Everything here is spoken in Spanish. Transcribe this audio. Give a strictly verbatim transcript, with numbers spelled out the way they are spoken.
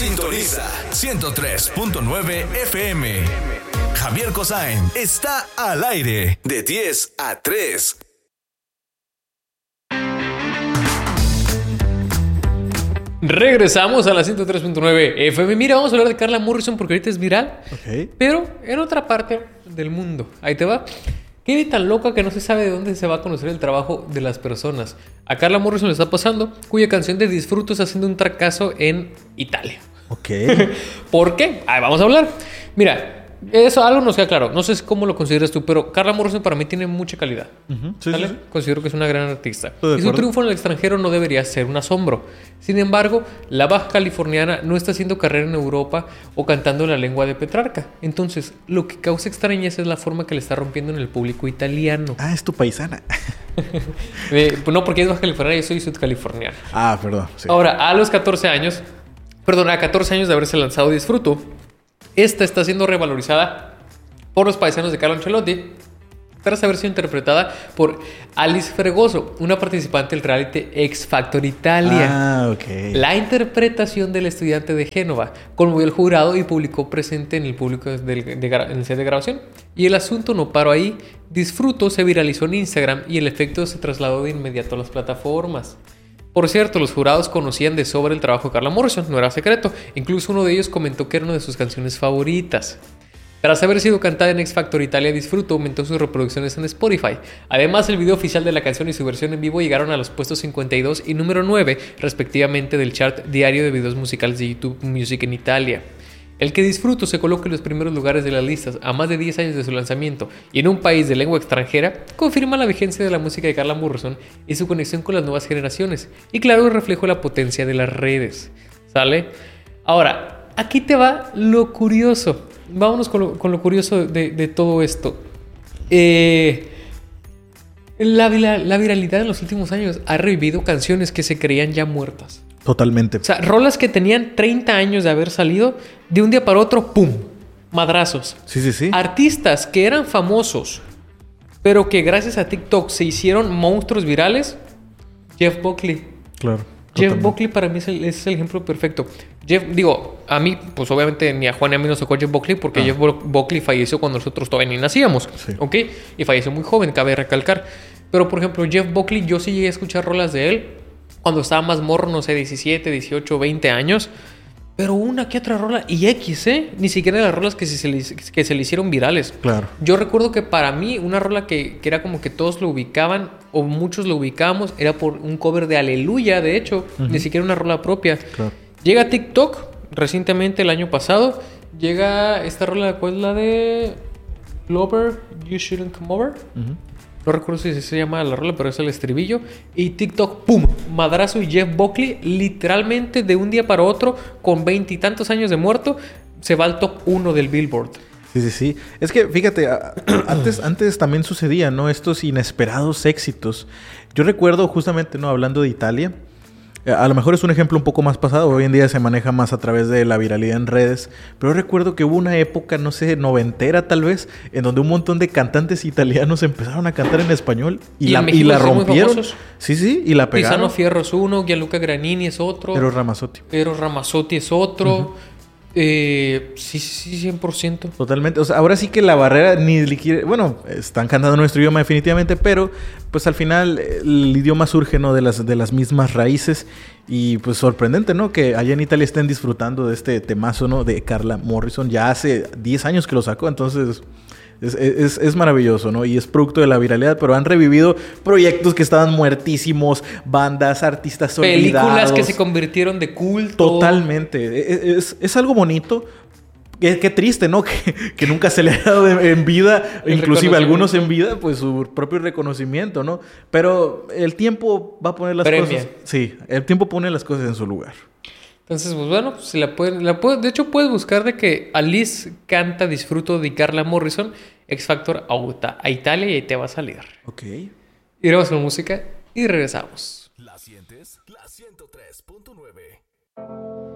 Sintoniza ciento tres punto nueve F M. Javier Cosain está al aire de diez a tres. Regresamos a la ciento tres punto nueve F M. Mira, vamos a hablar de Carla Morrison porque ahorita es viral. Ok. Pero en otra parte del mundo. Ahí te va. Qué vida tan loca que no se sabe de dónde se va a conocer el trabajo de las personas. A Carla Morrison le está pasando, cuya canción de Disfruto está haciendo un fracaso en Italia. Ok. ¿Por qué? Ahí vamos a hablar. Mira, eso algo nos queda claro. No sé cómo lo consideras tú, pero Carla Morrison para mí tiene mucha calidad. Uh-huh. Sí, ¿Sale? sí, sí. Considero que es una gran artista. Estoy de Y su acuerdo. triunfo en el extranjero no debería ser un asombro. Sin embargo, la baja californiana no está haciendo carrera en Europa o cantando en la lengua de Petrarca. Entonces, lo que causa extrañeza es la forma que le está rompiendo en el público italiano. Ah, es tu paisana. Eh, no, porque es baja californiana, yo soy sudcaliforniana. Ah, perdón. Sí. Ahora, a los catorce años, perdón, a catorce años de haberse lanzado Disfruto, esta está siendo revalorizada por los paisanos de Carlo Ancelotti tras haber sido interpretada por Alice Fregoso, una participante del reality X Factor Italia. Ah, ok. La interpretación del estudiante de Génova conmovió al jurado y publicó presente en el público del, de, gra- en el set de grabación. Y el asunto no paró ahí. Disfruto se viralizó en Instagram y el efecto se trasladó de inmediato a las plataformas. Por cierto, los jurados conocían de sobra el trabajo de Carla Morrison, no era secreto. Incluso uno de ellos comentó que era una de sus canciones favoritas. Tras haber sido cantada en X Factor Italia, Disfruto aumentó sus reproducciones en Spotify. Además, el video oficial de la canción y su versión en vivo llegaron a los puestos cincuenta y dos y número nueve, respectivamente, del chart diario de videos musicales de YouTube Music en Italia. El que Disfruto se coloque en los primeros lugares de las listas a más de diez años de su lanzamiento y en un país de lengua extranjera, confirma la vigencia de la música de Carla Morrison y su conexión con las nuevas generaciones. Y claro, el reflejo de la potencia de las redes. ¿Sale? Ahora, aquí te va lo curioso. Vámonos con lo, con lo curioso de, de todo esto. Eh, la, la, la viralidad en los últimos años ha revivido canciones que se creían ya muertas. Totalmente. O sea, rolas que tenían treinta años de haber salido, de un día para otro, ¡pum! Madrazos. Sí, sí, sí. Artistas que eran famosos, pero que gracias a TikTok se hicieron monstruos virales. Jeff Buckley. Claro. Jeff totalmente. Buckley para mí es el, es el ejemplo perfecto. Jeff, digo, a mí, pues obviamente ni a Juan ni a mí nos tocó Jeff Buckley porque Ah. Jeff Bu- Buckley falleció cuando nosotros todavía ni nacíamos. Sí. ¿Ok? Y falleció muy joven, cabe recalcar. Pero, por ejemplo, Jeff Buckley, yo sí llegué a escuchar rolas de él cuando estaba más morro, no sé, diecisiete, dieciocho, veinte años. Pero una que otra rola, y X, ¿eh? Ni siquiera las rolas que se, le, que se le hicieron virales. Claro. Yo recuerdo que para mí una rola que, que era como que todos lo ubicaban o muchos lo ubicábamos era por un cover de Aleluya, de hecho, Ujú. ni siquiera una rola propia. Claro. Llega TikTok recientemente el año pasado, llega esta rola, ¿cuál es la de Lover? You Shouldn't Come Over. Ujú. No recuerdo si se llama la rola, pero es el estribillo. Y TikTok, ¡pum! Madrazo y Jeff Buckley, literalmente de un día para otro, con veintitantos años de muerto, se va al top uno del Billboard. Sí, sí, sí. Es que, fíjate, a- antes, antes también sucedía, ¿no? Estos inesperados éxitos. Yo recuerdo justamente, ¿no? Hablando de Italia, eh, a lo mejor es un ejemplo un poco más pasado. Hoy en día se maneja más a través de la viralidad en redes. Pero recuerdo que hubo una época, no sé, noventera tal vez, en donde un montón de cantantes italianos empezaron a cantar en español y, Y la, en y México la son muy rompieron. famosos. Sí, sí, y la pegaron. Pisano Fierro es uno, Gianluca Granini es otro, Pero Ramazzotti. Eros Ramazzotti es otro. Eh, sí, sí, sí, cien por ciento. Totalmente. O sea, ahora sí que la barrera ni liquide... Bueno, están cantando nuestro idioma definitivamente, pero pues al final el idioma surge, ¿no? De las, de las mismas raíces. Y pues sorprendente, ¿no? Que allá en Italia estén disfrutando de este temazo, ¿no? De Carla Morrison. Ya hace diez años que lo sacó, entonces... Es, es, es maravilloso, ¿no? Y es producto de la viralidad, pero han revivido proyectos que estaban muertísimos, bandas, artistas Películas olvidados. que se convirtieron de culto. Totalmente. Es, es, es algo bonito. Qué, qué triste, ¿no? Que, que nunca se le ha dado de- en vida, El inclusive a algunos en reconocimiento. vida, pues su propio reconocimiento, ¿no? Pero el tiempo va a poner las Premia. cosas... Sí, el tiempo pone las cosas en su lugar. Entonces, pues bueno, si la pueden, la pueden- de hecho puedes buscar de que Alice canta Disfruto de Carla Morrison, X Factor a, a Italia y ahí te va a salir. Ok. Iremos con música y regresamos. ¿La sientes? La ciento tres punto nueve.